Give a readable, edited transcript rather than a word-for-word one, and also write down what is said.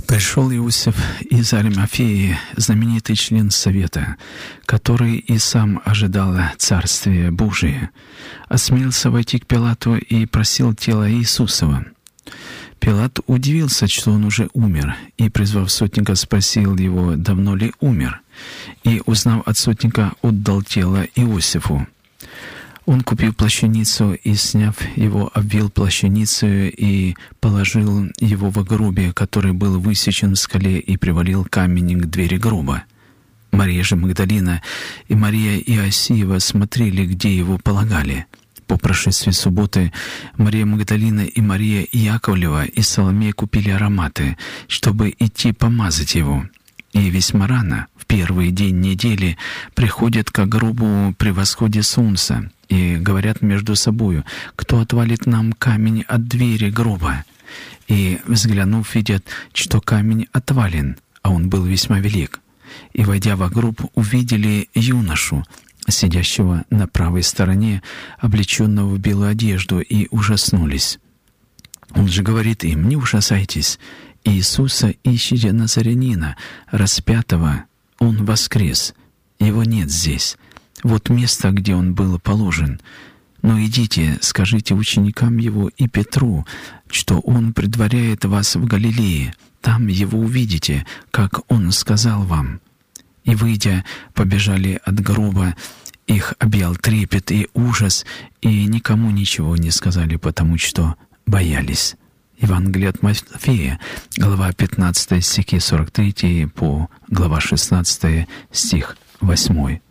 Пришел Иосиф из Аримафеи, знаменитый член Совета, который и сам ожидал Царствия Божия, осмелился войти к Пилату и просил тела Иисусова. Пилат удивился, что он уже умер, и, призвав сотника, спросил его, давно ли умер, и, узнав от сотника, отдал тело Иосифу. Он купил плащаницу и, сняв его, обвил плащаницею и положил его во гробе, который был высечен в скале, и привалил камень к двери гроба. Мария же Магдалина и Мария Иосиева смотрели, где его полагали. По прошествии субботы Мария Магдалина и Мария Иаковлева и Соломея купили ароматы, чтобы идти помазать его. И весьма рано, в первый день недели, приходят к гробу при восходе солнца и говорят между собою, кто отвалит нам камень от двери гроба. И, взглянув, видят, что камень отвален, а он был весьма велик. И, войдя во гроб, увидели юношу, сидящего на правой стороне, облеченного в белую одежду, и ужаснулись. Он же говорит им: не ужасайтесь, Иисуса ищите Назарянина, распятого, Он воскрес, Его нет здесь. Вот место, где Он был положен. Но идите, скажите ученикам Его и Петру, что Он предваряет вас в Галилее, там Его увидите, как Он сказал вам». И, выйдя, побежали от гроба, их объял трепет и ужас, и никому ничего не сказали, потому что боялись. Евангелие от Матфея, глава 15, стихи 43 по глава 16, стих 8.